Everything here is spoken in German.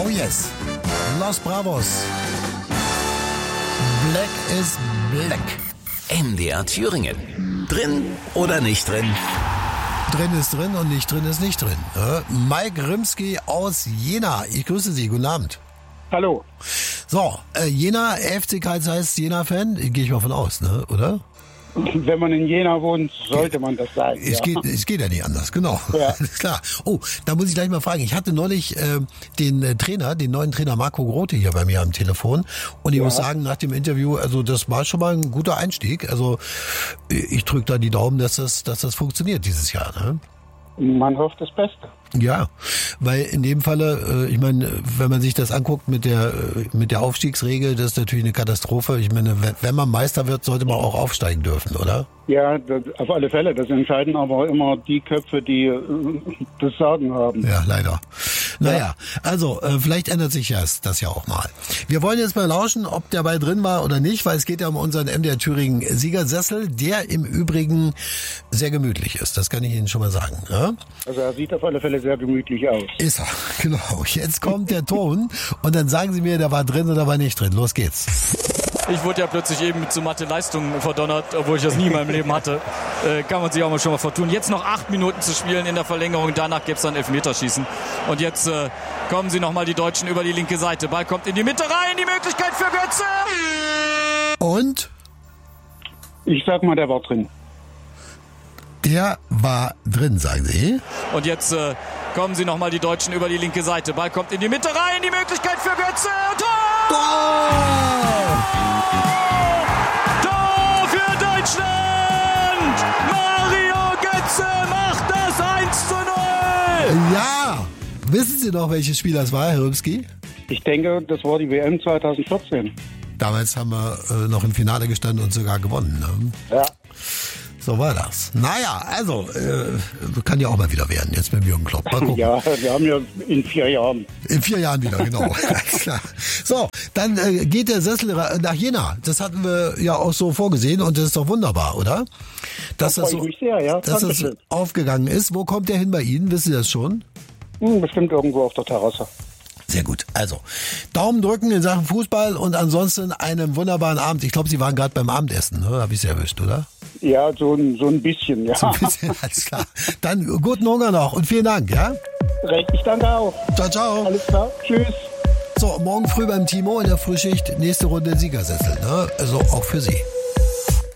Oh yes. Los Bravos. Black is Black. MDR Thüringen. Drin oder nicht drin? Drin ist drin und nicht drin ist nicht drin. Mike Rimsky aus Jena. Ich grüße Sie. Guten Abend. Hallo. So, Jena, FC Karl Zeiss, Jena-Fan? Gehe ich mal von aus, ne? Oder? Wenn man in Jena wohnt, sollte man das sein. Es geht ja nicht anders, genau. Ja. Alles klar. Oh, da muss ich gleich mal fragen. Ich hatte neulich den neuen Trainer Marco Grote hier bei mir am Telefon. Und ich muss sagen, nach dem Interview, also das war schon mal ein guter Einstieg. Also ich drücke da die Daumen, dass das funktioniert dieses Jahr, ne? Man hofft das Beste. Ja, weil in dem Falle, ich meine, wenn man sich das anguckt mit der Aufstiegsregel, das ist natürlich eine Katastrophe. Ich meine, wenn man Meister wird, sollte man auch aufsteigen dürfen, oder? Ja, auf alle Fälle. Das entscheiden aber immer die Köpfe, die das Sagen haben. Ja, leider. Naja, also vielleicht ändert sich das ja auch mal. Wir wollen jetzt mal lauschen, ob der Ball drin war oder nicht, weil es geht ja um unseren MDR Thüringen Siegersessel, der im Übrigen sehr gemütlich ist. Das kann ich Ihnen schon mal sagen. Ja? Also er sieht auf alle Fälle sehr gemütlich aus. Ist er, genau. Jetzt kommt der Ton und dann sagen Sie mir, der war drin oder war nicht drin. Los geht's. Ich wurde ja plötzlich eben zu Mathe-Leistungen verdonnert, obwohl ich das nie in meinem Leben hatte. Kann man sich auch mal schon mal vertun. Jetzt noch 8 Minuten zu spielen in der Verlängerung. Danach gibt's dann Elfmeterschießen. Und jetzt kommen sie nochmal die Deutschen über die linke Seite. Ball kommt in die Mitte rein. Die Möglichkeit für Götze. Und? Ich sag mal, der war drin. Der war drin, sagen Sie. Und jetzt kommen sie nochmal die Deutschen über die linke Seite. Ball kommt in die Mitte rein. Die Möglichkeit für Götze. Tor! Tor für Deutschland! Mario Götze macht das 1:0! Ja! Wissen Sie noch, welches Spiel das war, Herr Rümski? Ich denke, das war die WM 2014. Damals haben wir noch im Finale gestanden und sogar gewonnen. Ne? Ja. So war das. Naja, also, kann ja auch mal wieder werden, jetzt mit Jürgen Klopp. Mal gucken. Ja, wir haben ja in 4 Jahren. In 4 Jahren wieder, genau. Alles klar. So, dann geht der Sessel nach Jena. Das hatten wir ja auch so vorgesehen und das ist doch wunderbar, oder? Dass das so, mich sehr, ja. dass das aufgegangen ist. Wo kommt der hin bei Ihnen? Wissen Sie das schon? Bestimmt irgendwo auf der Terrasse. Sehr gut. Also, Daumen drücken in Sachen Fußball und ansonsten einen wunderbaren Abend. Ich glaube, Sie waren gerade beim Abendessen, ne? Habe ich Sie erwischt, oder? Ja, so ein bisschen, ja. So ein bisschen, alles klar. Dann guten Hunger noch und vielen Dank, ja? Recht, ich danke auch. Ciao, ciao. Alles klar, tschüss. So, morgen früh beim Timo in der Frühschicht, nächste Runde Siegersessel, ne? Also auch für Sie.